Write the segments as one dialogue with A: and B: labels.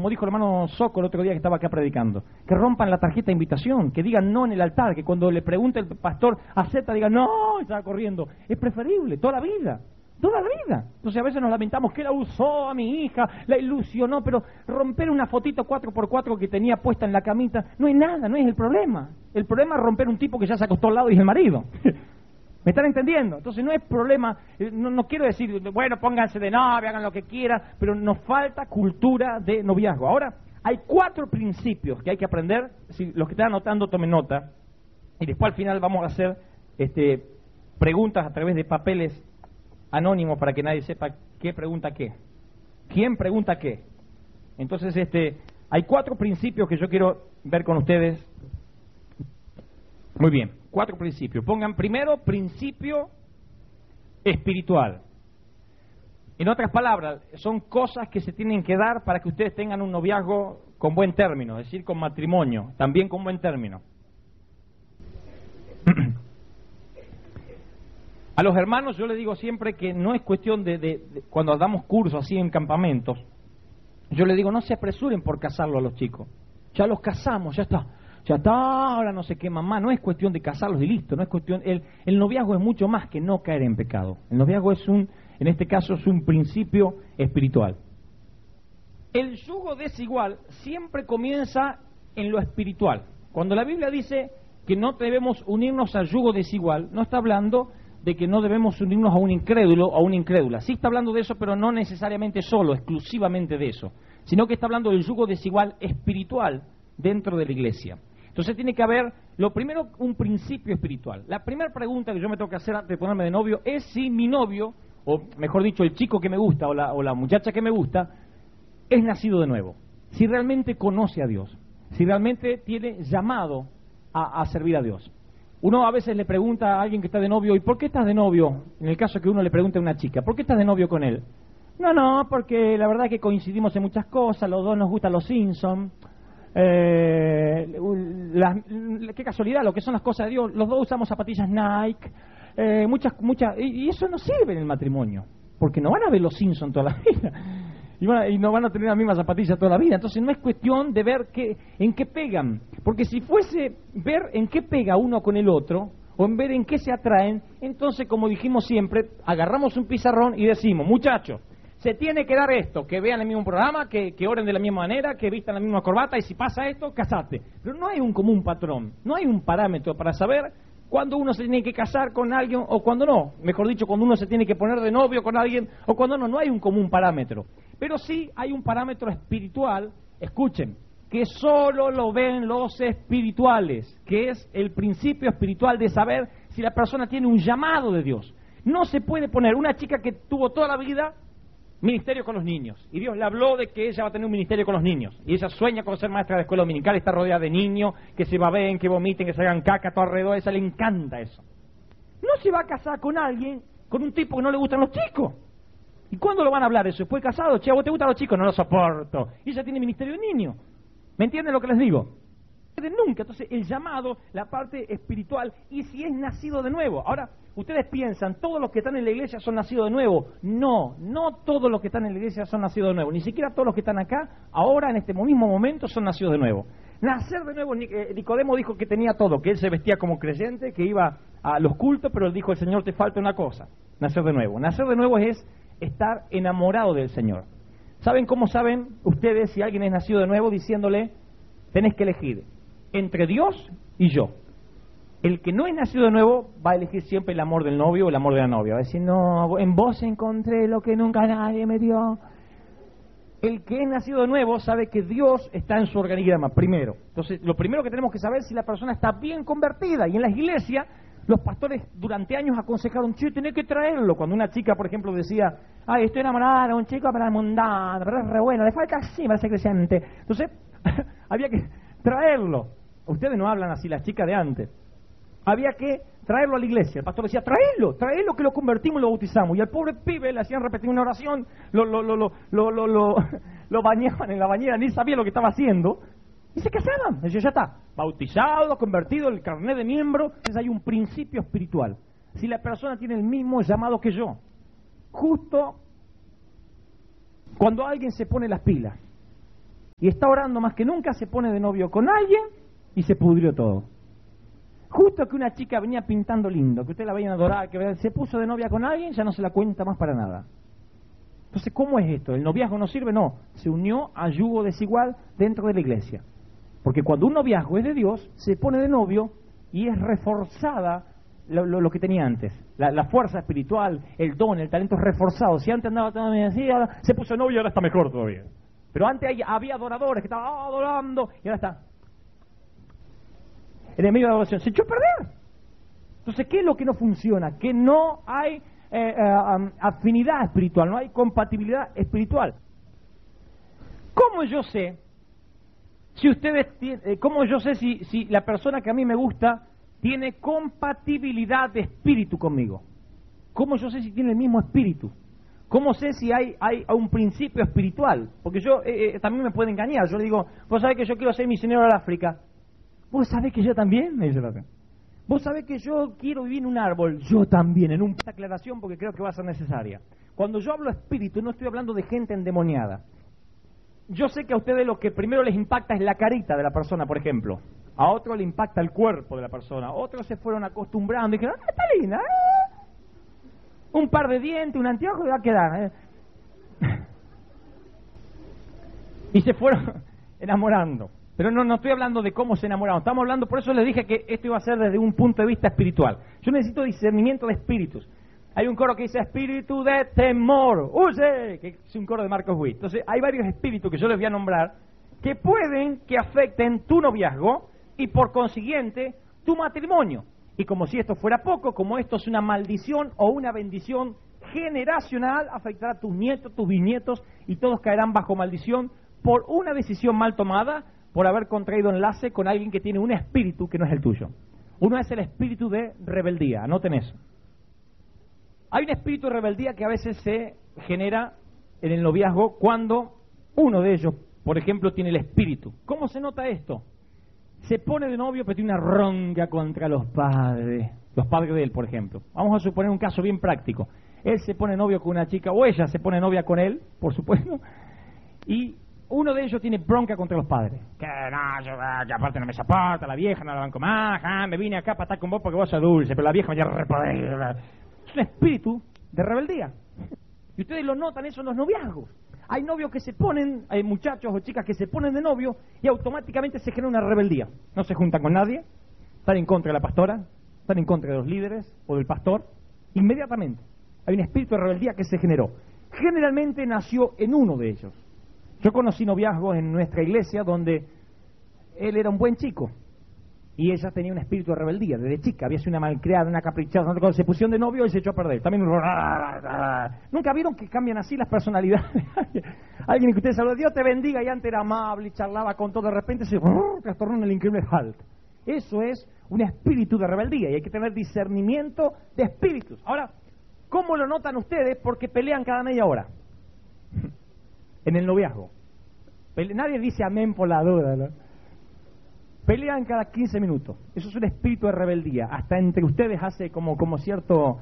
A: como dijo el hermano Soco el otro día que estaba acá predicando, que rompan la tarjeta de invitación, que digan no en el altar, que cuando le pregunte el pastor, acepta, digan no, y estaba corriendo. Es preferible, toda la vida. Toda la vida. Entonces a veces nos lamentamos que la usó a mi hija, la ilusionó, pero romper una fotito 4x4 que tenía puesta en la camita, no es nada, no es el problema. El problema es romper un tipo que ya se acostó al lado y es el marido. ¿Me están entendiendo? Entonces no es problema, no quiero decir, bueno, pónganse de novia, hagan lo que quieran, pero nos falta cultura de noviazgo. Ahora, hay 4 principios que hay que aprender, si los que están anotando tomen nota, y después al final vamos a hacer preguntas a través de papeles anónimo para que nadie sepa qué pregunta qué. ¿Quién pregunta qué? Entonces, hay 4 principios que yo quiero ver con ustedes. Muy bien, 4 principios. Pongan primero, principio espiritual. En otras palabras, son cosas que se tienen que dar para que ustedes tengan un noviazgo con buen término, es decir, con matrimonio, también con buen término. A los hermanos yo les digo siempre que no es cuestión de cuando damos cursos así en campamentos, yo les digo no se apresuren por casarlos a los chicos. Ya los casamos, ya está, ahora no sé qué mamá, no es cuestión de casarlos y listo, no es cuestión, el noviazgo es mucho más que no caer en pecado. El noviazgo es en este caso es un principio espiritual. El yugo desigual siempre comienza en lo espiritual. Cuando la Biblia dice que no debemos unirnos al yugo desigual, no está hablando de que no debemos unirnos a un incrédulo o a una incrédula. Sí está hablando de eso, pero no necesariamente solo, exclusivamente de eso, sino que está hablando del yugo desigual espiritual dentro de la iglesia. Entonces tiene que haber, lo primero, un principio espiritual. La primera pregunta que yo me tengo que hacer antes de ponerme de novio es si mi novio, o mejor dicho, el chico que me gusta o la muchacha que me gusta, es nacido de nuevo. Si realmente conoce a Dios, si realmente tiene llamado a servir a Dios. Uno a veces le pregunta a alguien que está de novio, ¿y por qué estás de novio? En el caso que uno le pregunte a una chica, ¿por qué estás de novio con él? No, porque la verdad es que coincidimos en muchas cosas, los dos nos gustan los Simpsons, qué casualidad, lo que son las cosas de Dios, los dos usamos zapatillas Nike, y eso no sirve en el matrimonio, porque no van a ver los Simpsons toda la vida. Y no van a tener las mismas zapatillas toda la vida. Entonces no es cuestión de ver en qué pegan. Porque si fuese ver en qué pega uno con el otro, o en ver en qué se atraen, entonces, como dijimos siempre, agarramos un pizarrón y decimos, muchachos, se tiene que dar esto, que vean el mismo programa, que oren de la misma manera, que vistan la misma corbata, y si pasa esto, casate. Pero no hay un común patrón, no hay un parámetro para saber cuándo uno se tiene que casar con alguien o cuándo no. Mejor dicho, cuando uno se tiene que poner de novio con alguien o cuando no hay un común parámetro. Pero sí hay un parámetro espiritual, escuchen, que solo lo ven los espirituales, que es el principio espiritual de saber si la persona tiene un llamado de Dios. No se puede poner una chica que tuvo toda la vida ministerio con los niños, y Dios le habló de que ella va a tener un ministerio con los niños, y ella sueña con ser maestra de escuela dominical, está rodeada de niños, que se baben, que vomiten, que se hagan caca a todo alrededor, a ella le encanta eso. No se va a casar con alguien, con un tipo que no le gustan los chicos. ¿Y cuándo lo van a hablar eso? ¿Después de casado? Che, ¿a vos te gustan los chicos? No los soporto. Y ella tiene ministerio de niño. ¿Me entienden lo que les digo? Nunca. Entonces, el llamado, la parte espiritual, y si es nacido de nuevo. Ahora, ustedes piensan, todos los que están en la iglesia son nacidos de nuevo. No todos los que están en la iglesia son nacidos de nuevo. Ni siquiera todos los que están acá, ahora, en este mismo momento, son nacidos de nuevo. Nacer de nuevo, Nicodemo dijo que tenía todo, que él se vestía como creyente, que iba a los cultos, pero él dijo, el Señor, te falta una cosa, nacer de nuevo. Nacer de nuevo es estar enamorado del Señor. ¿Saben cómo saben ustedes si alguien es nacido de nuevo? Diciéndole, tenés que elegir entre Dios y yo. El que no es nacido de nuevo va a elegir siempre el amor del novio o el amor de la novia. Va a decir, no, en vos encontré lo que nunca nadie me dio. El que es nacido de nuevo sabe que Dios está en su organigrama, primero. Entonces, lo primero que tenemos que saber es si la persona está bien convertida. Y en la iglesia, los pastores durante años aconsejaron, che, tenés que traerlo. Cuando una chica, por ejemplo, decía, ay, estoy enamorada de un chico para el mundano, pero es re bueno, le falta así para ser creyente. Entonces, había que traerlo. Ustedes no hablan así, las chicas de antes. Había que traerlo a la iglesia. El pastor decía, traelo que lo convertimos y lo bautizamos. Y al pobre pibe le hacían repetir una oración, lo bañaban en la bañera, ni sabía lo que estaba haciendo. Y se casaban. Decía, ya está, bautizado, convertido, el carnet de miembro. Entonces hay un principio espiritual. Si la persona tiene el mismo llamado que yo, justo cuando alguien se pone las pilas, y está orando más que nunca, se pone de novio con alguien y se pudrió todo. Justo que una chica venía pintando lindo, que usted la veía adorar, que se puso de novia con alguien, ya no se la cuenta más para nada. Entonces, ¿cómo es esto? ¿El noviazgo no sirve? No, se unió a yugo desigual dentro de la iglesia. Porque cuando un noviazgo es de Dios, se pone de novio y es reforzada lo que tenía antes. La fuerza espiritual, el don, el talento es reforzado. Si antes andaba todo así, ahora se puso de novio y ahora está mejor todavía. Pero antes había adoradores que estaban adorando y ahora está en el medio de la adoración. Se echó a perder. Entonces, ¿qué es lo que no funciona? Que no hay afinidad espiritual, no hay compatibilidad espiritual. ¿Cómo yo sé si cómo yo sé si la persona que a mí me gusta tiene compatibilidad de espíritu conmigo? ¿Cómo yo sé si tiene el mismo espíritu? ¿Cómo sé si hay un principio espiritual? Porque yo también me puede engañar. Yo le digo, vos sabés que yo quiero ser misionero al África. ¿Vos sabés que yo también? Me dice la otra. ¿Vos sabés que yo quiero vivir en un árbol? Yo también, en una aclaración porque creo que va a ser necesaria. Cuando yo hablo espíritu, no estoy hablando de gente endemoniada. Yo sé que a ustedes lo que primero les impacta es la carita de la persona, por ejemplo. A otro le impacta el cuerpo de la persona. Otros se fueron acostumbrando y dijeron, está linda, un par de dientes, un anteojo y va a quedar. Y se fueron enamorando. Pero no estoy hablando de cómo se enamoraron. Estamos hablando, por eso les dije que esto iba a ser desde un punto de vista espiritual. Yo necesito discernimiento de espíritus. Hay un coro que dice espíritu de temor, ¡huye! Que es un coro de Marcos Witt. Entonces hay varios espíritus que yo les voy a nombrar que pueden que afecten tu noviazgo y por consiguiente tu matrimonio. Y como si esto fuera poco, como esto es una maldición o una bendición generacional, afectará a tus nietos, tus bisnietos y todos caerán bajo maldición por una decisión mal tomada, por haber contraído enlace con alguien que tiene un espíritu que no es el tuyo. Uno es el espíritu de rebeldía, anoten eso. Hay un espíritu de rebeldía que a veces se genera en el noviazgo cuando uno de ellos, por ejemplo, tiene el espíritu. ¿Cómo se nota esto? Se pone de novio pero tiene una ronca contra los padres de él, por ejemplo. Vamos a suponer un caso bien práctico. Él se pone novio con una chica, o ella se pone novia con él, por supuesto, y uno de ellos tiene bronca contra los padres. Que no, yo aparte no me soporta, la vieja no la banco más, me vine acá para estar con vos porque vos sos dulce, pero la vieja me lleva repoder. Es un espíritu de rebeldía. Y ustedes lo notan eso en los noviazgos. Hay novios que se ponen, hay muchachos o chicas que se ponen de novio y automáticamente se genera una rebeldía. No se juntan con nadie, están en contra de la pastora, están en contra de los líderes o del pastor. Inmediatamente hay un espíritu de rebeldía que se generó. Generalmente nació en uno de ellos. Yo conocí noviazgos en nuestra iglesia donde él era un buen chico y ella tenía un espíritu de rebeldía. Desde chica había sido una malcriada, una caprichosa. Cuando se pusieron de novio y se echó a perder. También nunca vieron que cambian así las personalidades. Alguien que ustedes saludan, Dios te bendiga, y antes era amable y charlaba con todo, de repente se trastornó en el increíble Hulk. Eso es un espíritu de rebeldía y hay que tener discernimiento de espíritus. Ahora, ¿cómo lo notan ustedes? Porque pelean cada media hora en el noviazgo. Nadie dice amén por la duda, ¿no? Pelean cada 15 minutos. Eso es un espíritu de rebeldía. Hasta entre ustedes hace como cierto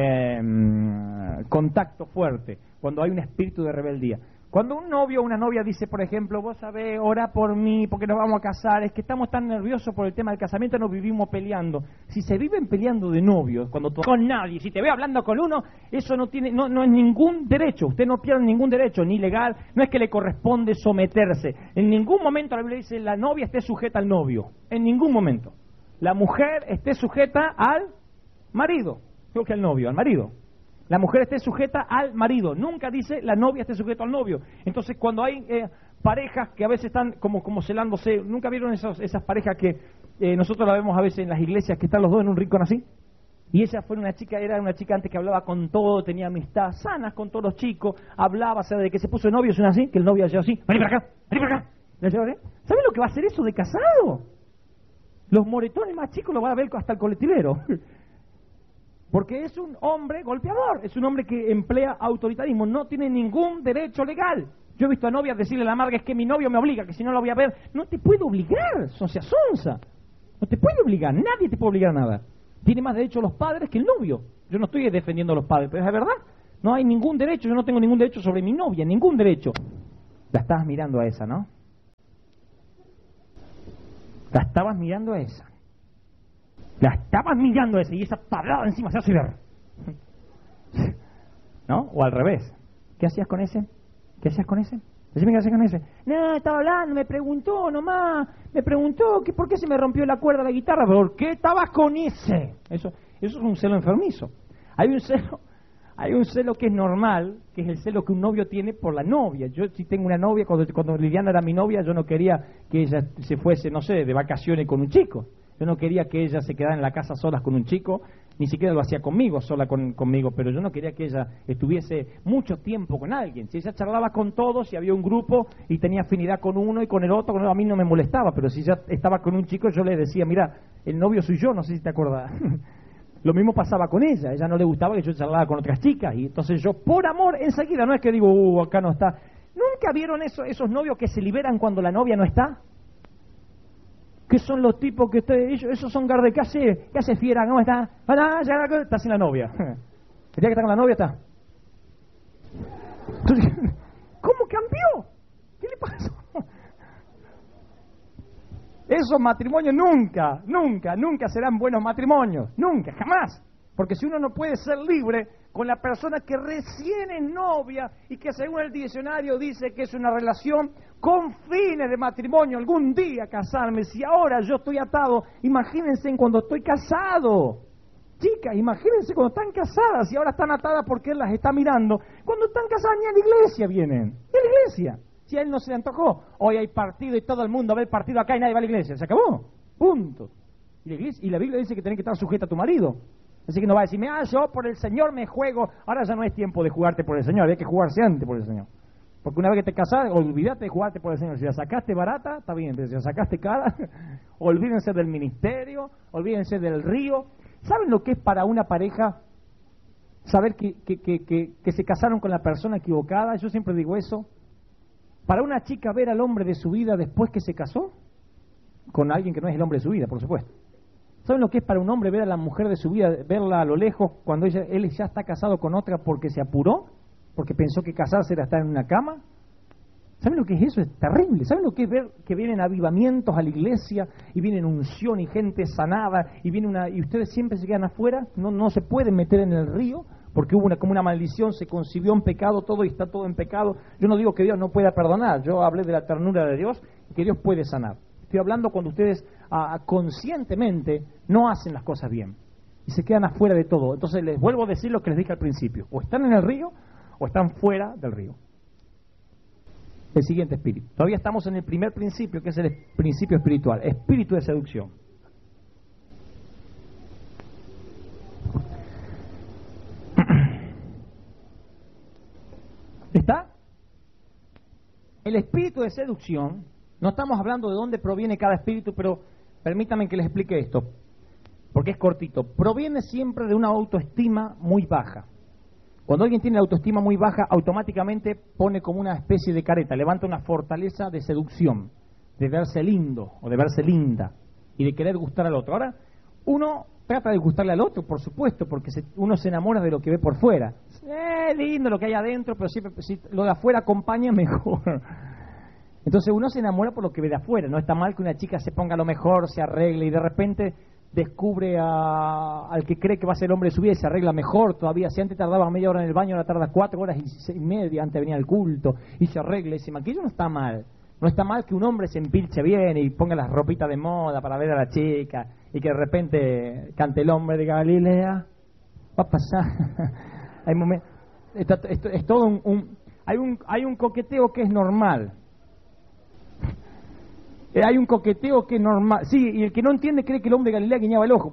A: contacto fuerte cuando hay un espíritu de rebeldía. Cuando un novio o una novia dice, por ejemplo, vos sabés, orá por mí porque nos vamos a casar, es que estamos tan nerviosos por el tema del casamiento, nos vivimos peleando. Si se viven peleando de novios, con nadie, si te ve hablando con uno, eso no es ningún derecho. Usted no pierde ningún derecho, ni legal, no es que le corresponde someterse. En ningún momento la Biblia dice la novia esté sujeta al novio. En ningún momento. La mujer esté sujeta al marido. Creo que al novio, al marido. La mujer esté sujeta al marido. Nunca dice la novia esté sujeta al novio. Entonces, cuando hay parejas que a veces están como celándose, ¿nunca vieron esas parejas que nosotros la vemos a veces en las iglesias que están los dos en un rincón así? Y ella era una chica antes que hablaba con todo, tenía amistad sanas con todos los chicos, hablaba, o sea, de que se puso de novio, es una así, que el novio hacía así, vení para acá, vení para acá. ¿Saben lo que va a hacer eso de casado? Los moretones más chicos lo van a ver hasta el colectivero. Porque es un hombre golpeador, es un hombre que emplea autoritarismo, no tiene ningún derecho legal. Yo he visto a novias decirle a la amarga, es que mi novio me obliga, que si no lo voy a ver. No te puede obligar, sonsa. No te puede obligar, nadie te puede obligar a nada. Tiene más derecho los padres que el novio. Yo no estoy defendiendo a los padres, pero es verdad. No hay ningún derecho, yo no tengo ningún derecho sobre mi novia, ningún derecho. La estabas mirando a esa, ¿no? La estabas mirando a esa. La estabas mirando a esa y esa tablada encima se hace ver. ¿No? O al revés. ¿Qué hacías con ese? ¿Qué hacías con ese? Decime qué hacías con ese. No, estaba hablando, me preguntó nomás. Me preguntó que por qué se me rompió la cuerda de la guitarra. ¿Por qué estabas con ese? Eso es un celo enfermizo. Hay un celo que es normal, que es el celo que un novio tiene por la novia. Yo si tengo una novia, cuando Liliana era mi novia, yo no quería que ella se fuese, no sé, de vacaciones con un chico. Yo no quería que ella se quedara en la casa solas con un chico, ni siquiera lo hacía conmigo, sola conmigo, pero yo no quería que ella estuviese mucho tiempo con alguien. Si ella charlaba con todos, si había un grupo y tenía afinidad con uno y con el otro, a mí no me molestaba, pero si ella estaba con un chico, yo le decía, mira, el novio soy yo, no sé si te acordás. Lo mismo pasaba con ella, a ella no le gustaba que yo charlaba con otras chicas, y entonces yo, por amor, enseguida, no es que digo, acá no está. ¿Nunca vieron esos novios que se liberan cuando la novia no está? ¿Qué son los tipos que esos son garde? ¿Qué hace fiera? ¿No está? Está sin la novia. El día que está con la novia está. Entonces, ¿cómo cambió? ¿Qué le pasó? Esos matrimonios nunca serán buenos matrimonios. Nunca, jamás. Porque si uno no puede ser libre con la persona que recién es novia y que según el diccionario dice que es una relación con fines de matrimonio, algún día casarme, si ahora yo estoy atado, imagínense en cuando estoy casado. Chicas, imagínense cuando están casadas y ahora están atadas porque él las está mirando. Cuando están casadas ni a la iglesia vienen. ¿Y a la iglesia? Si a él no se le antojó. Hoy hay partido y todo el mundo ve el partido acá y nadie va a la iglesia. Se acabó. Punto. Y la Biblia dice que tenés que estar sujeta a tu marido. Así que no va a decirme, yo por el Señor me juego. Ahora ya no es tiempo de jugarte por el Señor, hay que jugarse antes por el Señor. Porque una vez que te casás, olvídate de jugarte por el Señor. Si la sacaste barata, está bien, pero si la sacaste cara, olvídense del ministerio, olvídense del río. ¿Saben lo que es para una pareja saber que se casaron con la persona equivocada? Yo siempre digo eso. Para una chica ver al hombre de su vida después que se casó, con alguien que no es el hombre de su vida, por supuesto. ¿Saben lo que es para un hombre ver a la mujer de su vida, verla a lo lejos cuando él ya está casado con otra porque se apuró? Porque pensó que casarse era estar en una cama. ¿Saben lo que es eso? Es terrible. ¿Saben lo que es ver que vienen avivamientos a la iglesia y vienen unción y gente sanada y ustedes siempre se quedan afuera? No se pueden meter en el río porque hubo como una maldición, se concibió en pecado todo y está todo en pecado. Yo no digo que Dios no pueda perdonar, yo hablé de la ternura de Dios y que Dios puede sanar. Estoy hablando cuando ustedes conscientemente no hacen las cosas bien y se quedan afuera de todo. Entonces les vuelvo a decir lo que les dije al principio: o están en el río o están fuera del río. El siguiente espíritu. Todavía estamos en el primer principio, que es el principio espiritual, espíritu de seducción. ¿Está? El espíritu de seducción. No estamos hablando de dónde proviene cada espíritu, pero permítanme que les explique esto, porque es cortito. Proviene siempre de una autoestima muy baja. Cuando alguien tiene la autoestima muy baja, automáticamente pone como una especie de careta, levanta una fortaleza de seducción, de verse lindo o de verse linda y de querer gustar al otro. Ahora, uno trata de gustarle al otro, por supuesto, porque uno se enamora de lo que ve por fuera. Lindo lo que hay adentro, pero siempre, si lo de afuera acompaña, mejor. Entonces uno se enamora por lo que ve de afuera. No está mal que una chica se ponga lo mejor, se arregle y de repente descubre al que cree que va a ser el hombre de su vida y se arregla mejor todavía. Si antes tardaba media hora en el baño, ahora tarda 4 horas y media antes de venir al culto y se arregla y se maquilla. No está mal. No está mal que un hombre se empilche bien y ponga las ropitas de moda para ver a la chica y que de repente cante el hombre de Galilea. Va a pasar. Hay momentos. Es todo hay un coqueteo que es normal. Hay un coqueteo que es normal. Sí, y el que no entiende cree que el hombre de Galilea guiñaba el ojo.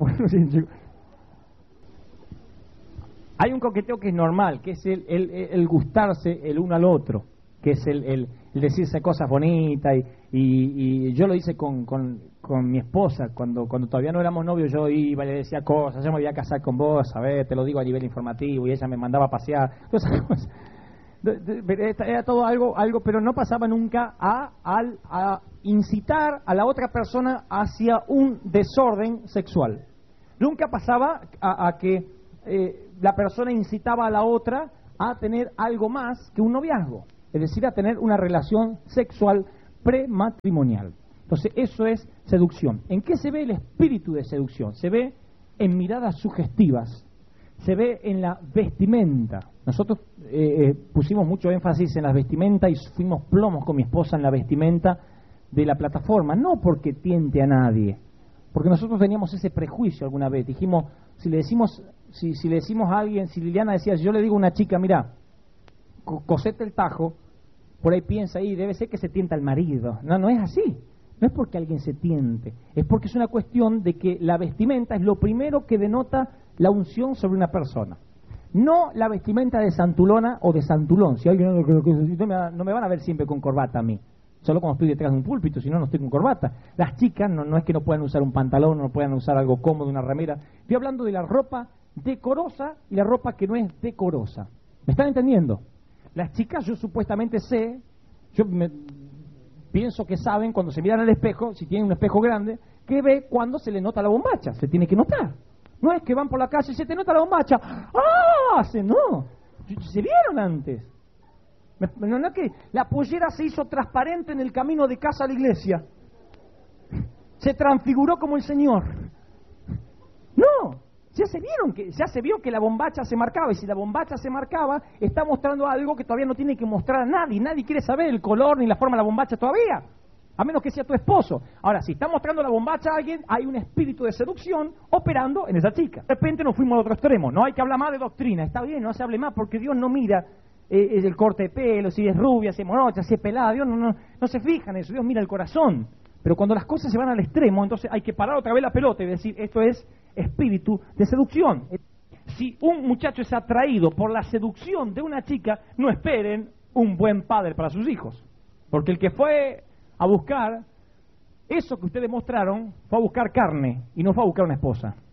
A: Hay un coqueteo que es normal, que es el gustarse el uno al otro, que es el decirse cosas bonitas. Y yo lo hice con mi esposa, cuando todavía no éramos novios. Yo iba y le decía cosas: yo me voy a casar con vos, a ver, te lo digo a nivel informativo, y ella me mandaba a pasear, todas esas cosas. Era todo algo, pero no pasaba nunca a incitar a la otra persona hacia un desorden sexual. Nunca pasaba a que la persona incitaba a la otra a tener algo más que un noviazgo, es decir, a tener una relación sexual prematrimonial. Entonces eso es seducción. ¿En qué se ve el espíritu de seducción? Se ve en miradas sugestivas, se ve en la vestimenta. Nosotros pusimos mucho énfasis en las vestimentas y fuimos plomos con mi esposa en la vestimenta de la plataforma, no porque tiente a nadie, porque nosotros teníamos ese prejuicio alguna vez. Dijimos, si le decimos a alguien, si Liliana decía, si yo le digo a una chica, mira, cosete el tajo, por ahí piensa ahí, debe ser que se tienta al marido. No, no es así. No es porque alguien se tiente, es porque es una cuestión de que la vestimenta es lo primero que denota la unción sobre una persona. No la vestimenta de santulona o de santulón. Si alguien no me van a ver siempre con corbata a mí, solo cuando estoy detrás de un púlpito, si no, no estoy con corbata. Las chicas no es que no puedan usar un pantalón, no puedan usar algo cómodo, una remera. Estoy hablando de la ropa decorosa y la ropa que no es decorosa. ¿Me están entendiendo? Las chicas, yo supuestamente sé, pienso que saben cuando se miran al espejo, si tienen un espejo grande, que ve cuando se le nota la bombacha, se tiene que notar. No es que van por la calle y se te nota la bombacha. ¡Ah! No. Se vieron antes. No es que la pollera se hizo transparente en el camino de casa a la iglesia. Se transfiguró como el Señor. No. Ya se vio que la bombacha se marcaba, y si la bombacha se marcaba, está mostrando algo que todavía no tiene que mostrar a nadie. Nadie quiere saber el color ni la forma de la bombacha todavía, a menos que sea tu esposo. Ahora, si está mostrando la bombacha a alguien, hay un espíritu de seducción operando en esa chica. De repente nos fuimos al otro extremo. No hay que hablar más de doctrina. Está bien, no se hable más, porque Dios no mira el corte de pelo, si es rubia, si es morocha, si es pelada. Dios no se fija en eso. Dios mira el corazón. Pero cuando las cosas se van al extremo, entonces hay que parar otra vez la pelota y decir, esto es espíritu de seducción. Si un muchacho es atraído por la seducción de una chica, no esperen un buen padre para sus hijos. Porque el que fue a buscar eso que ustedes mostraron, fue a buscar carne y no fue a buscar una esposa.